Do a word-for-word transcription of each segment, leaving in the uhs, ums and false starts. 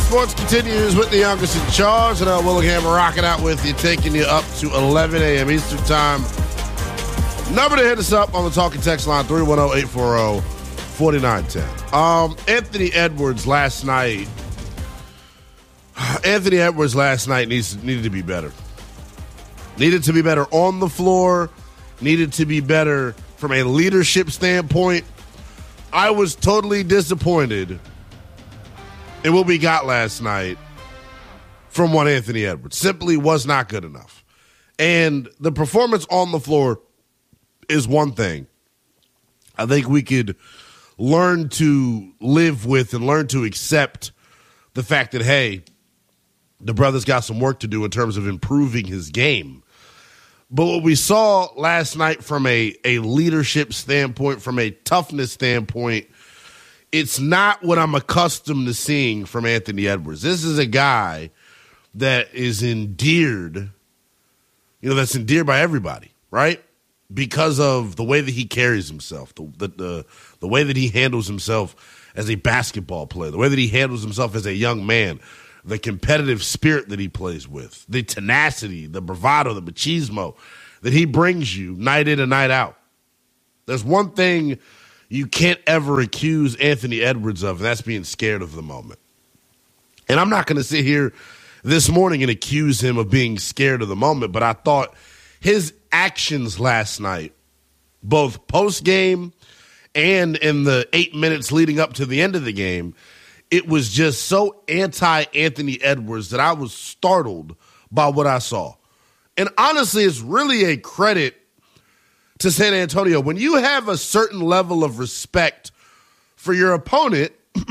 Sports continues with the youngest in charge, and uh, Willingham rocking out with you, taking you up to eleven a.m. Eastern Time. Number to hit us up on the talking text line, three one zero, eight four zero, four nine one zero. Um, Anthony Edwards last night, Anthony Edwards last night needs needed to be better. Needed to be better on the floor, needed to be better from a leadership standpoint. I was totally disappointed in what we got last night from one Anthony Edwards. Simply was not good enough. And the performance on the floor is one thing. I think we could learn to live with and learn to accept the fact that, hey, the brother's got some work to do in terms of improving his game. But what we saw last night from a, a leadership standpoint, from a toughness standpoint, it's not what I'm accustomed to seeing from Anthony Edwards. This is a guy that is endeared, you know, that's endeared by everybody, right? Because of the way that he carries himself, the, the the the way that he handles himself as a basketball player, the way that he handles himself as a young man, the competitive spirit that he plays with, the tenacity, the bravado, the machismo that he brings you night in and night out. There's one thing you can't ever accuse Anthony Edwards of, and that's being scared of the moment. And I'm not going to sit here this morning and accuse him of being scared of the moment, but I thought his actions last night, both post-game and in the eight minutes leading up to the end of the game, it was just so anti-Anthony Edwards that I was startled by what I saw. And honestly, it's really a credit to San Antonio. When you have a certain level of respect for your opponent,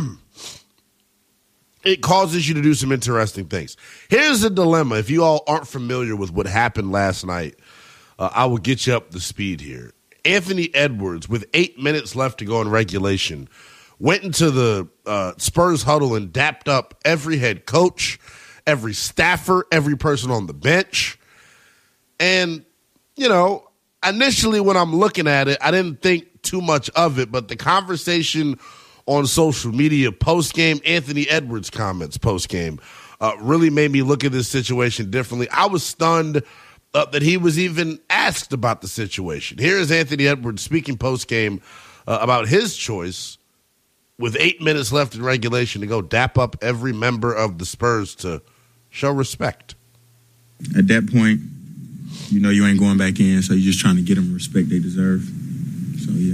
it causes you to do some interesting things. Here's a dilemma. If you all aren't familiar with what happened last night, uh, I will get you up to speed here. Anthony Edwards, with eight minutes left to go in regulation, went into the uh, Spurs huddle and dapped up every head coach, every staffer, every person on the bench. And, you know, initially when I'm looking at it, I didn't think too much of it, but the conversation on social media post-game, Anthony Edwards' comments post-game, uh, really made me look at this situation differently. I was stunned uh, that he was even asked about the situation. Here is Anthony Edwards speaking post-game uh, about his choice with eight minutes left in regulation to go dap up every member of the Spurs to show respect. At that point, you know you ain't going back in, so you're just trying to get them the respect they deserve. So, yeah.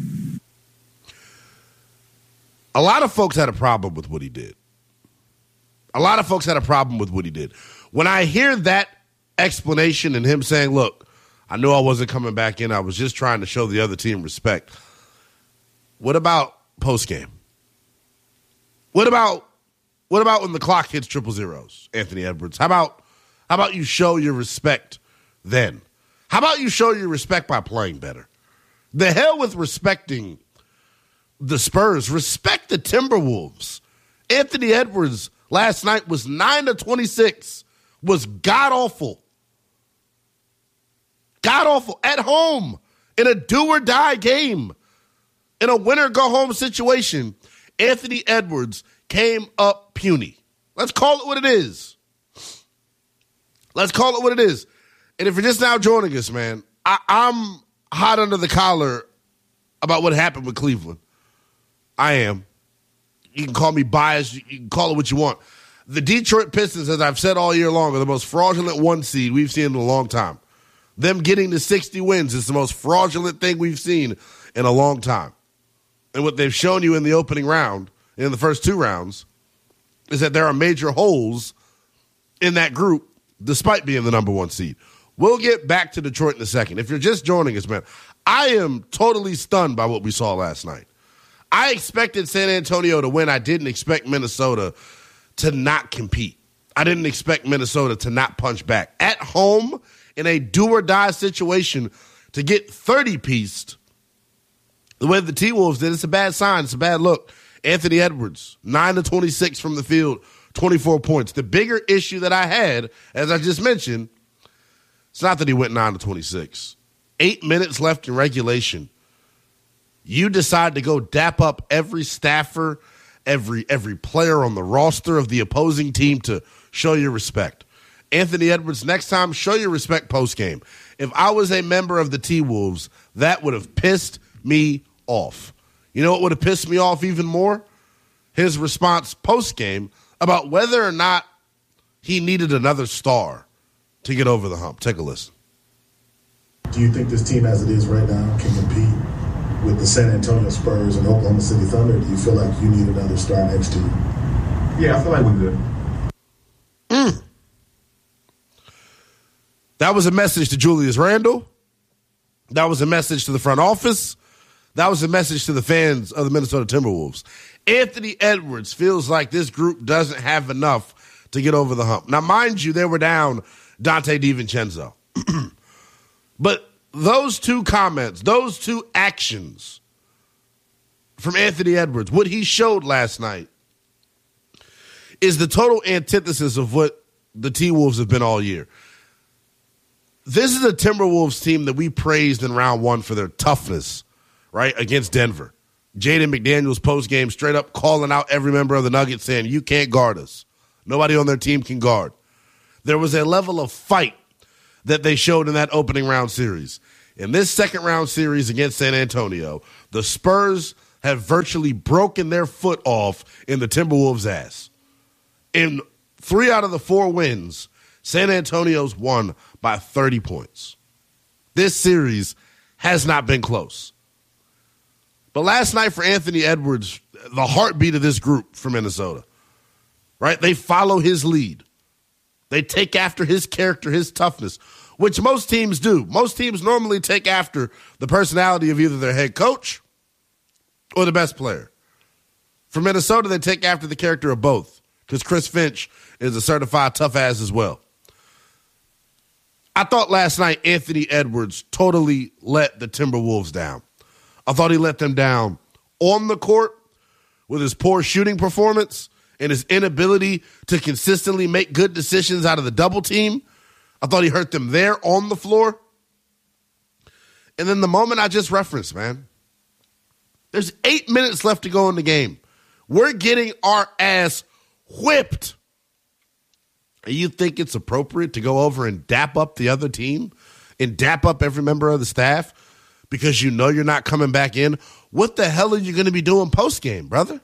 A lot of folks had a problem with what he did. A lot of folks had a problem with what he did. When I hear that explanation and him saying, look, I knew I wasn't coming back in. I was just trying to show the other team respect. What about post-game? What about what about when the clock hits triple zeros, Anthony Edwards? How about how about you show your respect then? How about you show your respect by playing better? The hell with respecting the Spurs. Respect the Timberwolves. Anthony Edwards last night was nine to twenty-six, was god-awful. God-awful. At home, in a do-or-die game, in a winner-go-home situation, Anthony Edwards came up puny. Let's call it what it is. Let's call it what it is. And if you're just now joining us, man, I, I'm hot under the collar about what happened with Cleveland. I am. You can call me biased. You can call it what you want. The Detroit Pistons, as I've said all year long, are the most fraudulent one seed we've seen in a long time. Them getting to sixty wins is the most fraudulent thing we've seen in a long time. And what they've shown you in the opening round, in the first two rounds, is that there are major holes in that group, despite being the number one seed. We'll get back to Detroit in a second. If you're just joining us, man, I am totally stunned by what we saw last night. I expected San Antonio to win. I didn't expect Minnesota to not compete. I didn't expect Minnesota to not punch back. At home, in a do-or-die situation, to get thirty-pieced the way the T-Wolves did, it's a bad sign. It's a bad look. Anthony Edwards, nine to twenty-six from the field, twenty-four points. The bigger issue that I had, as I just mentioned, it's not that he went nine to twenty-six. Eight minutes left in regulation. You decide to go dap up every staffer, every every player on the roster of the opposing team to show your respect. Anthony Edwards, next time, show your respect post-game. If I was a member of the T-Wolves, that would have pissed me off. You know what would have pissed me off even more? His response post-game about whether or not he needed another star to get over the hump. Take a listen. Do you think this team as it is right now can compete with the San Antonio Spurs and Oklahoma City Thunder? Do you feel like you need another star next to you? Yeah, I feel like we're good. Mm. That was a message to Julius Randle. That was a message to the front office. That was a message to the fans of the Minnesota Timberwolves. Anthony Edwards feels like this group doesn't have enough to get over the hump. Now, mind you, they were down Dante DiVincenzo. But those two comments, those two actions from Anthony Edwards, what he showed last night, is the total antithesis of what the T-Wolves have been all year. This is a Timberwolves team that we praised in round one for their toughness, right, against Denver. Jaden McDaniels post-game straight up calling out every member of the Nuggets saying, you can't guard us. Nobody on their team can guard. There was a level of fight that they showed in that opening round series. In this second round series against San Antonio, the Spurs have virtually broken their foot off in the Timberwolves' ass. In three out of the four wins, San Antonio's won by thirty points. This series has not been close. But last night for Anthony Edwards, the heartbeat of this group from Minnesota, right? They follow his lead. They take after his character, his toughness, which most teams do. Most teams normally take after the personality of either their head coach or the best player. For Minnesota, they take after the character of both because Chris Finch is a certified tough ass as well. I thought last night Anthony Edwards totally let the Timberwolves down. I thought he let them down on the court with his poor shooting performance and his inability to consistently make good decisions out of the double team. I thought he hurt them there on the floor. And then the moment I just referenced, man, there's eight minutes left to go in the game. We're getting our ass whipped. And you think it's appropriate to go over and dap up the other team and dap up every member of the staff because you know you're not coming back in? What the hell are you going to be doing post-game, brother?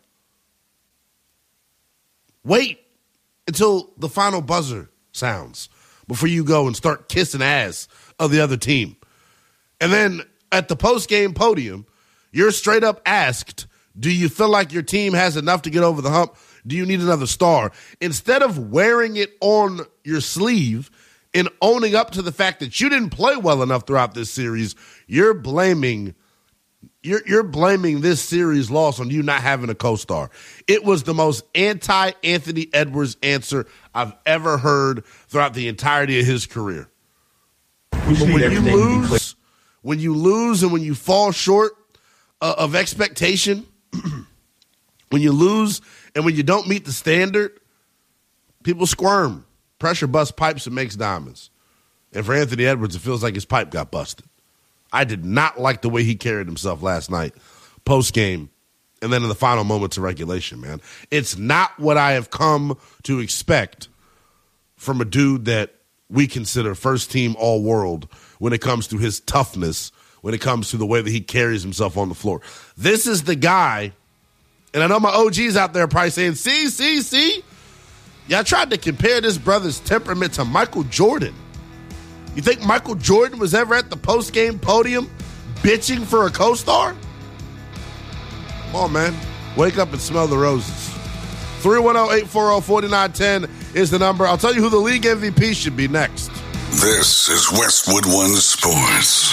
Wait until the final buzzer sounds before you go and start kissing ass of the other team. And then at the post-game podium, you're straight up asked, do you feel like your team has enough to get over the hump? Do you need another star? Instead of wearing it on your sleeve and owning up to the fact that you didn't play well enough throughout this series, you're blaming you're, you're blaming this series loss on you not having a co-star. It was the most anti-Anthony Edwards answer I've ever heard throughout the entirety of his career. When you lose, when you lose and when you fall short uh, of expectation, when you lose and when you don't meet the standard, people squirm. Pressure busts pipes and makes diamonds. And for Anthony Edwards, it feels like his pipe got busted. I did not like the way he carried himself last night, post-game, and then in the final moments of regulation, man. It's not what I have come to expect from a dude that we consider first-team all-world when it comes to his toughness, when it comes to the way that he carries himself on the floor. This is the guy, and I know my O Gs out there are probably saying, see, see, see? Y'all tried to compare this brother's temperament to Michael Jordan. You think Michael Jordan was ever at the post-game podium bitching for a co-star? Come on, man. Wake up and smell the roses. three one zero, eight four zero, four nine one zero is the number. I'll tell you who the league M V P should be next. This is Westwood One Sports.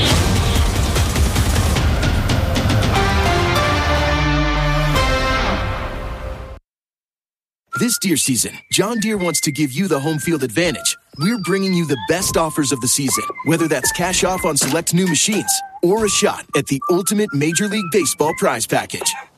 This deer season, John Deere wants to give you the home field advantage. We're bringing you the best offers of the season, whether that's cash off on select new machines or a shot at the ultimate Major League Baseball prize package.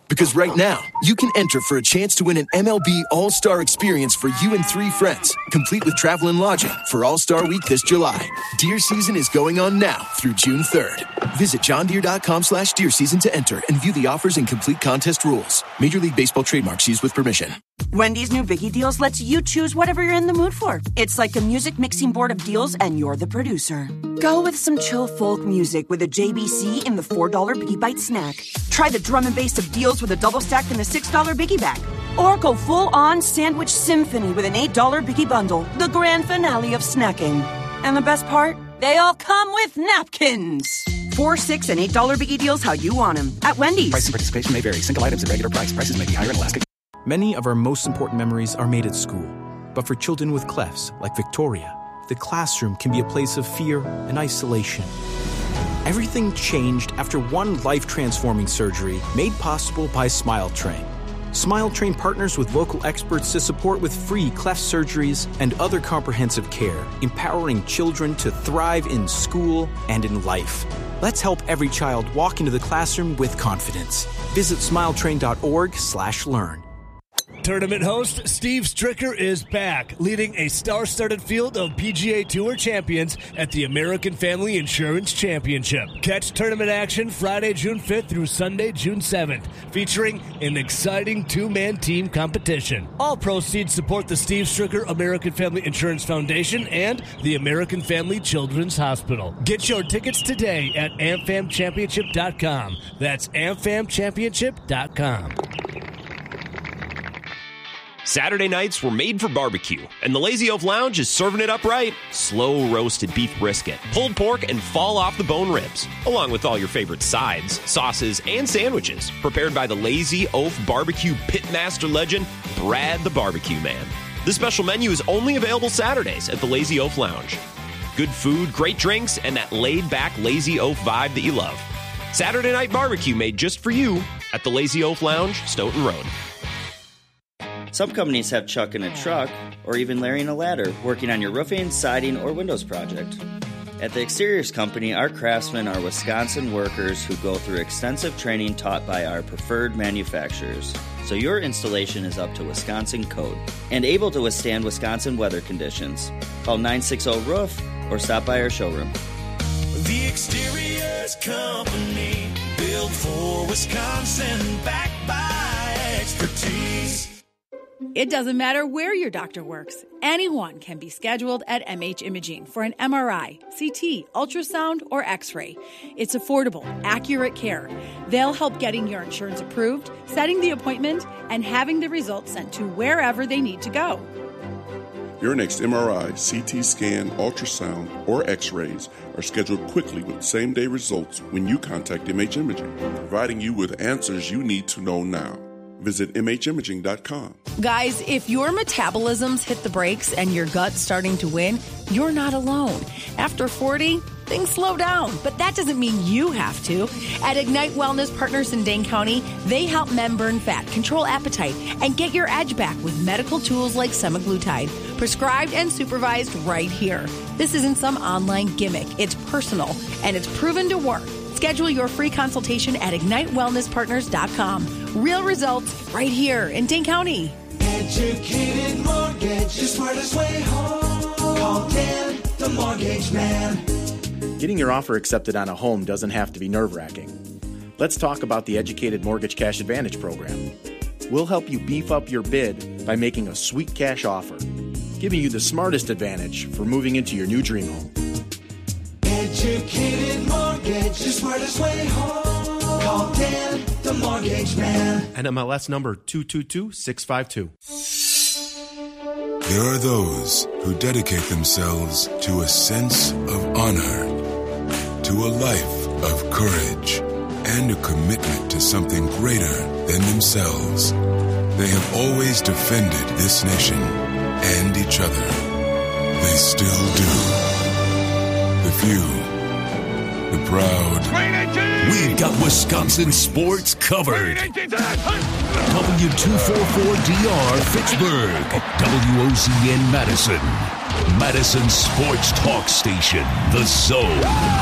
Because right now, you can enter for a chance to win an M L B All-Star experience for you and three friends, complete with travel and lodging for All-Star Week this July. Deer season is going on now through June third. Visit johndeere.com slash deer season to enter and view the offers and complete contest rules. Major League Baseball trademarks used with permission. Wendy's new Biggie Deals lets you choose whatever you're in the mood for. It's like a music mixing board of deals, and you're the producer. Go with some chill folk music with a J B C in the four dollar Biggie Bite snack. Try the drum and bass of deals with a double stack in the six dollar Biggie Bag. Or go full-on sandwich symphony with an eight dollar Biggie Bundle, the grand finale of snacking. And the best part? They all come with napkins. Four, six, and eight dollar Biggie Deals how you want them at Wendy's. Price and participation may vary. Single items at regular price. Prices may be higher in Alaska. Many of our most important memories are made at school. But for children with clefts, like Victoria, the classroom can be a place of fear and isolation. Everything changed after one life-transforming surgery made possible by Smile Train. Smile Train partners with local experts to support with free cleft surgeries and other comprehensive care, empowering children to thrive in school and in life. Let's help every child walk into the classroom with confidence. Visit smiletrain.org slash learn. Tournament host Steve Stricker is back, leading a star-studded field of P G A Tour champions at the American Family Insurance Championship. Catch tournament action Friday, June fifth through Sunday, June seventh, featuring an exciting two-man team competition. All proceeds support the Steve Stricker American Family Insurance Foundation and the American Family Children's Hospital. Get your tickets today at A M F A M championship dot com. That's A M F A M championship dot com. Saturday nights were made for barbecue, and the Lazy Oaf Lounge is serving it up right. Slow roasted beef brisket, pulled pork, and fall off the bone ribs, along with all your favorite sides, sauces, and sandwiches, prepared by the Lazy Oaf Barbecue Pitmaster legend, Brad the Barbecue Man. This special menu is only available Saturdays at the Lazy Oaf Lounge. Good food, great drinks, and that laid-back Lazy Oaf vibe that you love. Saturday night barbecue made just for you at the Lazy Oaf Lounge, Stoughton Road. Some companies have Chuck in a truck, or even Larry in a ladder, working on your roofing, siding, or windows project. At the Exteriors Company, our craftsmen are Wisconsin workers who go through extensive training taught by our preferred manufacturers, so your installation is up to Wisconsin code and able to withstand Wisconsin weather conditions. Call nine six zero roof or stop by our showroom. The Exteriors Company, built for Wisconsin, backed by expertise. It doesn't matter where your doctor works. Anyone can be scheduled at M H Imaging for an M R I, C T, ultrasound, or X-ray. It's affordable, accurate care. They'll help getting your insurance approved, setting the appointment, and having the results sent to wherever they need to go. Your next M R I, C T scan, ultrasound, or X-rays are scheduled quickly with same-day results when you contact M H Imaging, providing you with answers you need to know now. Visit M H imaging dot com. Guys, if your metabolism's hit the brakes and your gut's starting to win, you're not alone. After forty, things slow down, but that doesn't mean you have to. At Ignite Wellness Partners in Dane County, they help men burn fat, control appetite, and get your edge back with medical tools like semaglutide, prescribed and supervised right here. This isn't some online gimmick. It's personal, and it's proven to work. Schedule your free consultation at ignite wellness partners dot com. Real results right here in Dane County. Educated Mortgage, the smartest way home. Call Dan, the Mortgage Man. Getting your offer accepted on a home doesn't have to be nerve-wracking. Let's talk about the Educated Mortgage Cash Advantage program. We'll help you beef up your bid by making a sweet cash offer, giving you the smartest advantage for moving into your new dream home. Educated Mortgage, the smartest way home. Call Dan, the Mortgage Man. N M L S number two two two six five two. There are those who dedicate themselves to a sense of honor, to a life of courage, and a commitment to something greater than themselves. They have always defended this nation and each other. They still do. The few, the proud. We've got Wisconsin sports covered. W two forty-four D R Fitchburg. W O Z N Madison. Madison Sports Talk Station. The Zone.